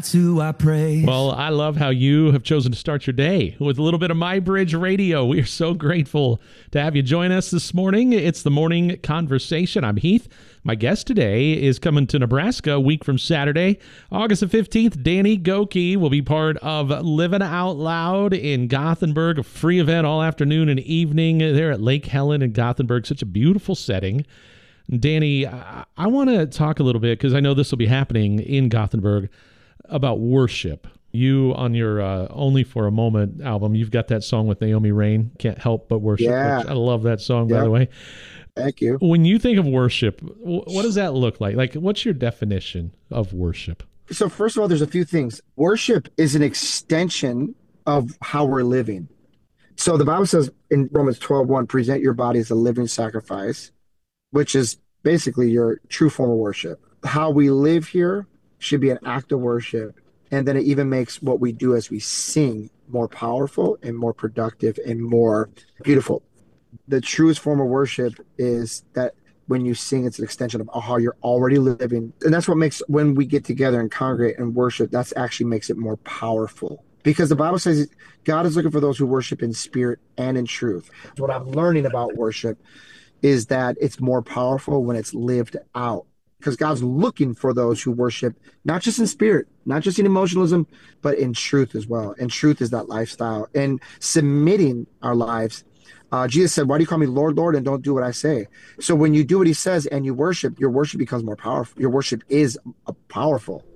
To I pray. Well, I love how you have chosen to start your day with a little bit of My Bridge Radio. We are so grateful to have you join us this morning. It's the Morning Conversation. I'm Heath. My guest today is coming to Nebraska a week from Saturday, August the 15th. Danny Gokey will be part of Living Out Loud in Gothenburg, a free event all afternoon and evening there at Lake Helen in Gothenburg. Such a beautiful setting. Danny, I want to talk a little bit, because I know this will be happening in Gothenburg, about worship. You, on your Only for a Moment album, you've got that song with Naomi Rain, Can't Help But Worship. Yeah. I love that song, by the way. Thank you. When you think of worship, what does that look like? Like, what's your definition of worship? So first of all, there's a few things. Worship is an extension of how we're living. So the Bible says in Romans 12:1, present your body as a living sacrifice, which is basically your true form of worship. How we live here should be an act of worship. And then it even makes what we do as we sing more powerful and more productive and more beautiful. The truest form of worship is that when you sing, it's an extension of how you're already living. And that's what makes, when we get together and congregate and worship, that's actually makes it more powerful. Because the Bible says God is looking for those who worship in spirit and in truth. What I'm learning about worship is that it's more powerful when it's lived out. Because God's looking for those who worship, not just in spirit, not just in emotionalism, but in truth as well. And truth is that lifestyle. And submitting our lives. Jesus said, why do you call me Lord, Lord, and don't do what I say? So when you do what he says and you worship, your worship becomes more powerful. Your worship is powerful.